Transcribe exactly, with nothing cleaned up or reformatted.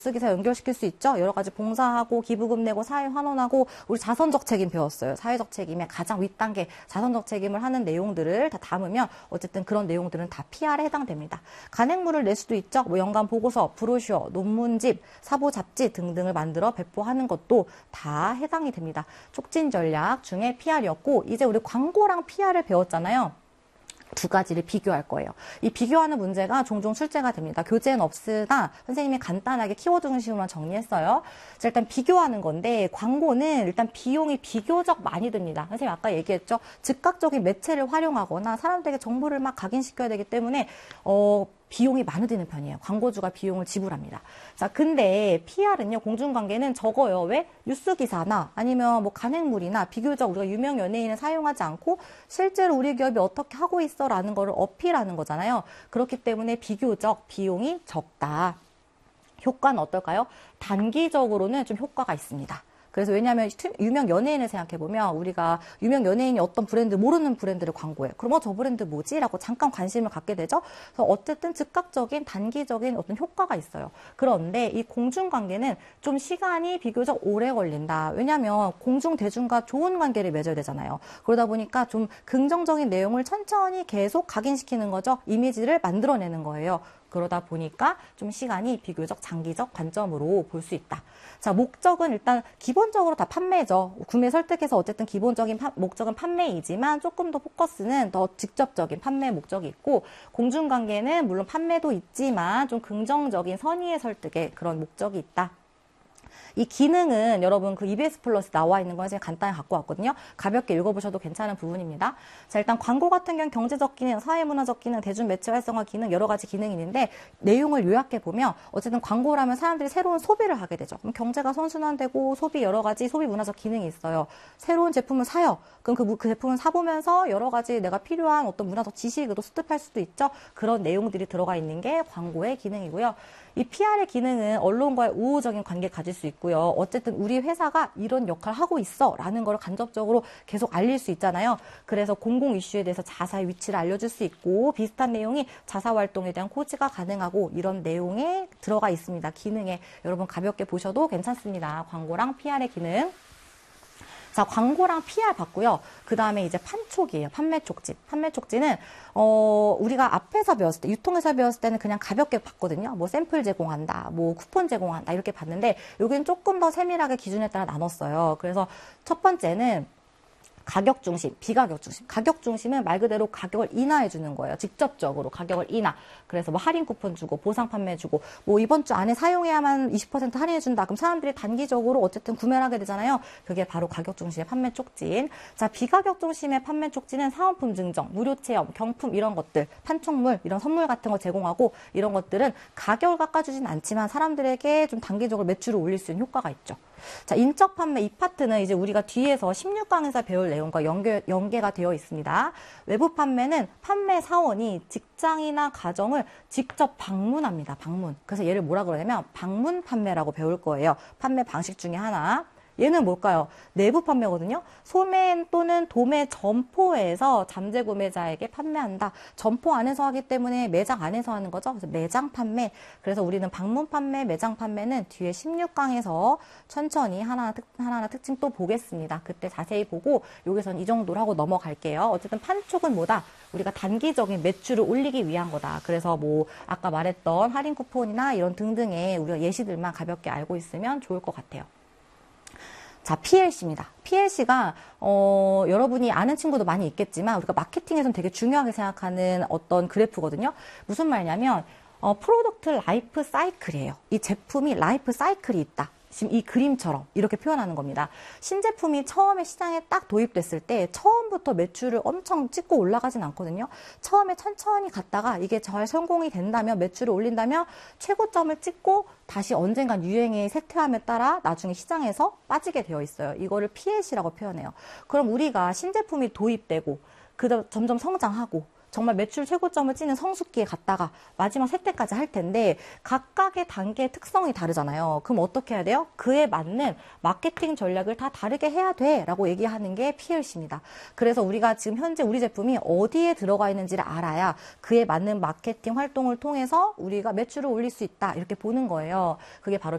기사 연결시킬 수 있죠. 여러 가지 봉사하고 기부금 내고 사회 환원하고 우리 자선적 책임 배웠어요. 사회적 책임의 가장 윗단계 자선적 책임을 하는 내용들을 다 담으면 어쨌든 그런 내용들은 다 피알에 해당됩니다. 간행물을 낼 수도 있죠. 뭐 연간 보고서, 브로셔, 논문집, 사보 잡지 등등을 만들어 배포하는 것도 다 해당이 됩니다. 촉진 전략 중에 피알이었고 이제 우리 광고랑 피알을 배웠잖아요. 두 가지를 비교할 거예요. 이 비교하는 문제가 종종 출제가 됩니다. 교재는 없으나 선생님이 간단하게 키워드 중심으로만 정리했어요. 자, 일단 비교하는 건데 광고는 일단 비용이 비교적 많이 듭니다. 선생님 아까 얘기했죠. 즉각적인 매체를 활용하거나 사람들에게 정보를 막 각인시켜야 되기 때문에 어, 비용이 많이 드는 편이에요. 광고주가 비용을 지불합니다. 자, 근데 피알은요, 공중관계는 적어요. 왜? 뉴스 기사나 아니면 뭐 간행물이나 비교적 우리가 유명 연예인을 사용하지 않고 실제로 우리 기업이 어떻게 하고 있어 라는 거를 어필하는 거잖아요. 그렇기 때문에 비교적 비용이 적다. 효과는 어떨까요? 단기적으로는 좀 효과가 있습니다. 그래서 왜냐하면 유명 연예인을 생각해보면 우리가 유명 연예인이 어떤 브랜드 모르는 브랜드를 광고해요. 그럼 어, 저 브랜드 뭐지? 라고 잠깐 관심을 갖게 되죠. 그래서 어쨌든 즉각적인 단기적인 어떤 효과가 있어요. 그런데 이 공중관계는 좀 시간이 비교적 오래 걸린다. 왜냐하면 공중대중과 좋은 관계를 맺어야 되잖아요. 그러다 보니까 좀 긍정적인 내용을 천천히 계속 각인시키는 거죠. 이미지를 만들어내는 거예요. 그러다 보니까 좀 시간이 비교적 장기적 관점으로 볼 수 있다. 자, 목적은 일단 기본적으로 다 판매죠. 구매 설득해서 어쨌든 기본적인 파, 목적은 판매이지만 조금 더 포커스는 더 직접적인 판매 목적이 있고 공중관계는 물론 판매도 있지만 좀 긍정적인 선의의 설득에 그런 목적이 있다. 이 기능은 여러분 그 이비에스 플러스 나와 있는 거 제가 간단히 갖고 왔거든요. 가볍게 읽어보셔도 괜찮은 부분입니다. 자, 일단 광고 같은 경우는 경제적 기능, 사회문화적 기능, 대중매체 활성화 기능 여러 가지 기능이 있는데 내용을 요약해 보면 어쨌든 광고라면 사람들이 새로운 소비를 하게 되죠. 그럼 경제가 선순환되고 소비 여러 가지 소비 문화적 기능이 있어요. 새로운 제품을 사요. 그럼 그, 그 제품을 사보면서 여러 가지 내가 필요한 어떤 문화적 지식도 습득할 수도 있죠. 그런 내용들이 들어가 있는 게 광고의 기능이고요. 이 피알의 기능은 언론과의 우호적인 관계를 가질 수 있고요. 어쨌든 우리 회사가 이런 역할을 하고 있어 라는 걸 간접적으로 계속 알릴 수 있잖아요. 그래서 공공 이슈에 대해서 자사의 위치를 알려줄 수 있고 비슷한 내용이 자사활동에 대한 코지가 가능하고 이런 내용에 들어가 있습니다. 기능에 여러분 가볍게 보셔도 괜찮습니다. 광고랑 피알의 기능. 자, 광고랑 피알 봤고요. 그 다음에 이제 판촉이에요. 판매 촉진. 판매 촉진은, 어, 우리가 앞에서 배웠을 때, 유통에서 배웠을 때는 그냥 가볍게 봤거든요. 뭐 샘플 제공한다, 뭐 쿠폰 제공한다, 이렇게 봤는데, 여기는 조금 더 세밀하게 기준에 따라 나눴어요. 그래서 첫 번째는, 가격 중심, 비가격 중심. 가격 중심은 말 그대로 가격을 인하해 주는 거예요. 직접적으로 가격을 인하. 그래서 뭐 할인 쿠폰 주고 보상 판매 주고 뭐 이번 주 안에 사용해야만 이십 퍼센트 할인해 준다. 그럼 사람들이 단기적으로 어쨌든 구매를 하게 되잖아요. 그게 바로 가격 중심의 판매 촉진. 자, 비가격 중심의 판매 촉진은 사은품 증정, 무료 체험, 경품 이런 것들, 판촉물 이런 선물 같은 거 제공하고 이런 것들은 가격을 깎아주진 않지만 사람들에게 좀 단기적으로 매출을 올릴 수 있는 효과가 있죠. 자, 인적 판매 이 파트는 이제 우리가 뒤에서 십육 강에서 배울 내용과 연계, 연계가 되어 있습니다. 외부 판매는 판매 사원이 직장이나 가정을 직접 방문합니다. 방문. 그래서 얘를 뭐라 그러냐면 방문 판매라고 배울 거예요. 판매 방식 중에 하나. 얘는 뭘까요? 내부 판매거든요. 소매 또는 도매 점포에서 잠재 구매자에게 판매한다. 점포 안에서 하기 때문에 매장 안에서 하는 거죠. 그래서 매장 판매. 그래서 우리는 방문 판매, 매장 판매는 뒤에 십육 강에서 천천히 하나하나, 특, 하나하나 특징 또 보겠습니다. 그때 자세히 보고 여기서는 이 정도로 하고 넘어갈게요. 어쨌든 판촉은 뭐다? 우리가 단기적인 매출을 올리기 위한 거다. 그래서 뭐 아까 말했던 할인 쿠폰이나 이런 등등의 우리가 예시들만 가볍게 알고 있으면 좋을 것 같아요. 자, 피엘씨입니다. 피엘씨가 어, 여러분이 아는 친구도 많이 있겠지만 우리가 마케팅에서는 되게 중요하게 생각하는 어떤 그래프거든요. 무슨 말이냐면 어, 프로덕트 라이프 사이클이에요. 이 제품이 라이프 사이클이 있다. 지금 이 그림처럼 이렇게 표현하는 겁니다. 신제품이 처음에 시장에 딱 도입됐을 때 처음부터 매출을 엄청 찍고 올라가진 않거든요. 처음에 천천히 갔다가 이게 잘 성공이 된다면 매출을 올린다면 최고점을 찍고 다시 언젠간 유행의 쇠퇴함에 따라 나중에 시장에서 빠지게 되어 있어요. 이거를 피엘씨라고 표현해요. 그럼 우리가 신제품이 도입되고 그 점점 성장하고 정말 매출 최고점을 찍는 성숙기에 갔다가 마지막 쇠퇴까지 할 텐데 각각의 단계의 특성이 다르잖아요. 그럼 어떻게 해야 돼요? 그에 맞는 마케팅 전략을 다 다르게 해야 돼 라고 얘기하는 게 피엘씨입니다. 그래서 우리가 지금 현재 우리 제품이 어디에 들어가 있는지를 알아야 그에 맞는 마케팅 활동을 통해서 우리가 매출을 올릴 수 있다 이렇게 보는 거예요. 그게 바로